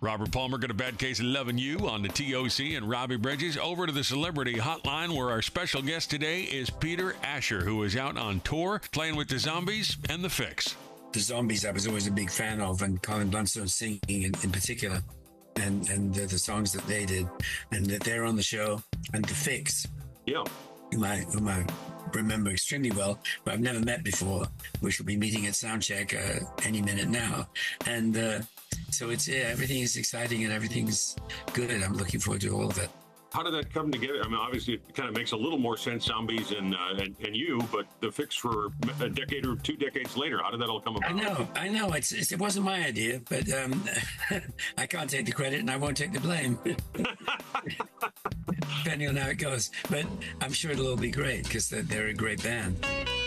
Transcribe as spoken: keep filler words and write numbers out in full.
Robert Palmer got a bad case of loving you on the T O C and Robbie Bridges. Over to the celebrity hotline where our special guest today is Peter Asher, who is out on tour playing with the Zombies and the Fix. The Zombies I was always a big fan of, and Colin Blunstone singing in, in particular, and and the, the songs that they did, and that they're on the show, and the Fix. Yeah. Whom I, whom I remember extremely well, but I've never met before. We shall be meeting at Soundcheck uh, any minute now. And uh, so it's, yeah, everything is exciting and everything's good. I'm looking forward to all of it. How did that come together? I mean, obviously, it kind of makes a little more sense, Zombies and, uh, and and you, but the Fix for a decade or two decades later, how did that all come about? I know, I know. It's, it's it wasn't my idea, but um, I can't take the credit and I won't take the blame, depending on how it goes. But I'm sure it'll all be great because they're, they're a great band.